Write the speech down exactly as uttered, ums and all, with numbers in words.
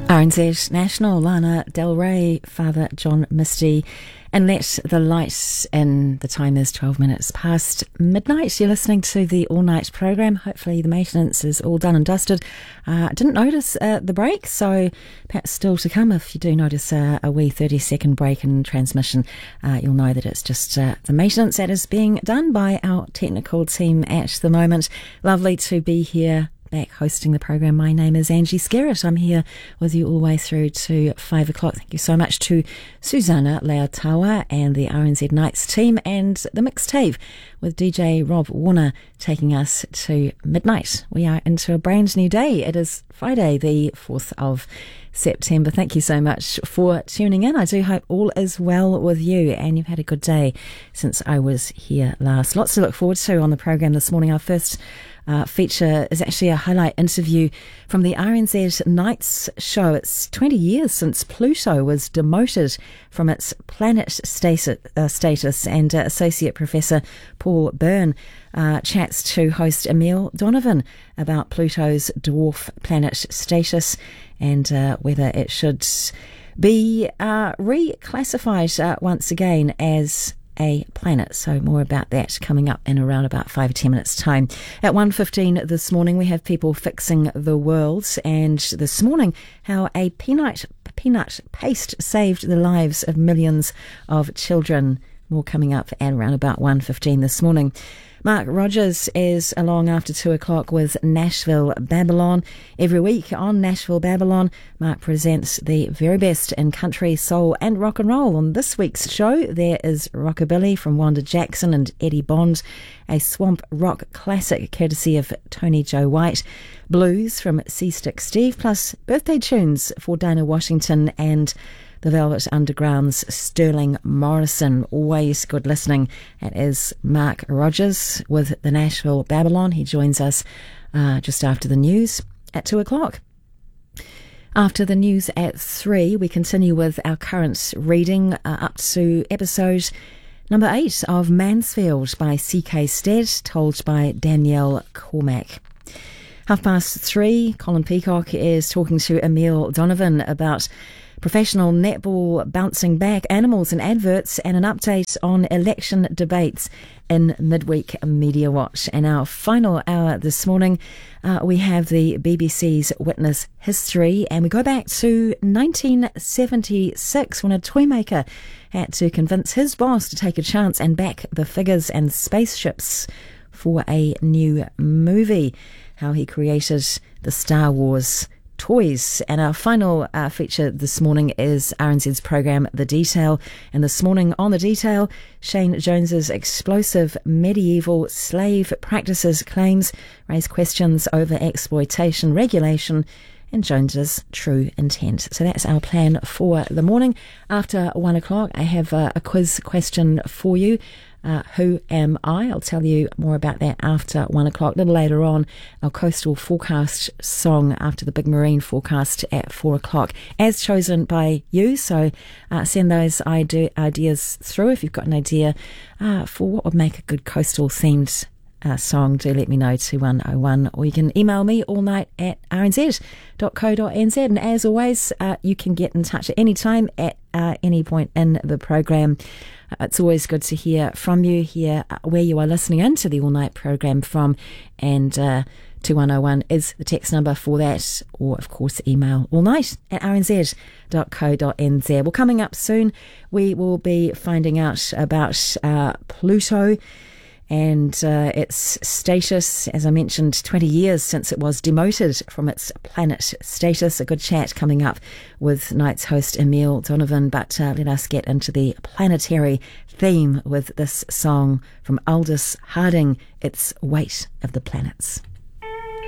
R N Z National, Lana Del Rey, Father John Misty, and Let the Light In. The time is twelve minutes past midnight. You're listening to the all-night program. Hopefully the maintenance is all done and dusted. Uh, didn't notice uh, the break, so perhaps still to come. If you do notice uh, a wee thirty second break in transmission, uh, you'll know that it's just uh, the maintenance that is being done by our technical team at the moment. Lovely to be here, back hosting the program. My name is Angie Skerritt. I'm here with you all the way through to five o'clock. Thank you so much to Susanna Leotawa and the R N Z Nights team, and the mixtape with D J Rob Warner taking us to midnight. We are into a brand new day. It is Friday, the fourth of September. Thank you so much for tuning in. I do hope all is well with you and you've had a good day since I was here last. Lots to look forward to on the program this morning. Our first Uh, feature is actually a highlight interview from the R N Z Nights show. It's twenty years since Pluto was demoted from its planet status, uh, status and uh, Associate Professor Paul Byrne uh, chats to host Emile Donovan about Pluto's dwarf planet status and uh, whether it should be uh, reclassified uh, once again as a planet. So more about that coming up in around about five or ten minutes time. At one fifteen this morning we have People Fixing the World, and this morning how a peanut peanut paste saved the lives of millions of children. More coming up at around about one fifteen this morning. Mark Rogers is along after two o'clock with Nashville Babylon. Every week on Nashville Babylon, Mark presents the very best in country, soul and rock and roll. On this week's show, there is Rockabilly from Wanda Jackson and Eddie Bond, a swamp rock classic courtesy of Tony Joe White, blues from Seastick Steve, plus birthday tunes for Dinah Washington and the Velvet Underground's Sterling Morrison. Always good listening. It is Mark Rogers with the Nashville Babylon. He joins us uh, just after the news at two o'clock. After the news at three, we continue with our current reading uh, up to episode number eight of Mansfield by C K Stead, told by Danielle Cormack. Half past three, Colin Peacock is talking to Emile Donovan about professional netball bouncing back, animals and adverts, and an update on election debates in Midweek Media Watch. And our final hour this morning, uh, we have the B B C's Witness History, and we go back to nineteen seventy-six when a toy maker had to convince his boss to take a chance and back the figures and spaceships for a new movie. How he created the Star Wars toys. And our final uh, feature this morning is R N Z's program The Detail, and this morning on The Detail, Shane Jones's explosive medieval slave practices claims raise questions over exploitation regulation and Jones's true intent. So that's our plan for the morning. After one o'clock, I have uh, a quiz question for you. Uh, who am I? I'll tell you more about that after one o'clock. A little later on, our coastal forecast song after the big marine forecast at four o'clock, as chosen by you. So uh, send those ide- ideas through. If you've got an idea uh, for what would make a good coastal themed Uh, song, do let me know, two one oh one, or you can email me all night at r n z dot co dot n z. And as always, uh, you can get in touch at any time at uh, any point in the program. Uh, it's always good to hear from you, hear uh, where you are listening into the all night program from, and uh, two one oh one is the text number for that, or of course email all night at r n z dot co dot n z. Well, coming up soon, we will be finding out about uh, Pluto and uh, its status. As I mentioned, twenty years since it was demoted from its planet status. A good chat coming up with Night's host Emile Donovan, but uh, let us get into the planetary theme with this song from Aldous Harding, It's Weight of the Planets.